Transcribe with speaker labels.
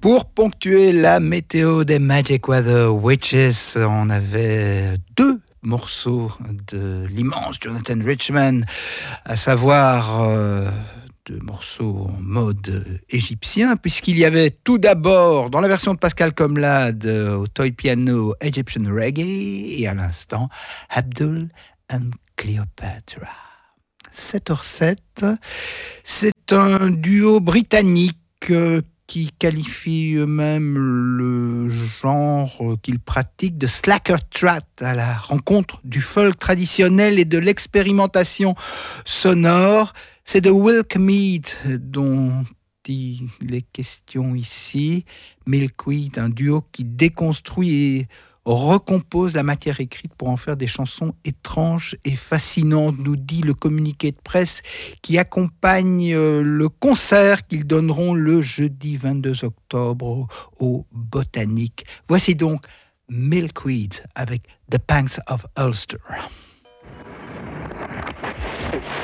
Speaker 1: Pour ponctuer la météo des Magic Weather Witches, on avait deux morceaux de l'immense Jonathan Richman, à savoir deux morceaux en mode égyptien, puisqu'il y avait tout d'abord, dans la version de Pascal Comlade, au toy piano Egyptian Reggae, et à l'instant, Abdul and Cleopatra. 7h07, c'est un duo britannique qui qualifie eux-mêmes le genre qu'ils pratiquent de slacker trad, à la rencontre du folk traditionnel et de l'expérimentation sonore. C'est de Milkweed dont il est question ici. Milkweed, un duo qui déconstruit et recompose la matière écrite pour en faire des chansons étranges et fascinantes, nous dit le communiqué de presse qui accompagne le concert qu'ils donneront le jeudi 22 octobre au Botanique. Voici donc Milkweed avec The Panks of Ulster.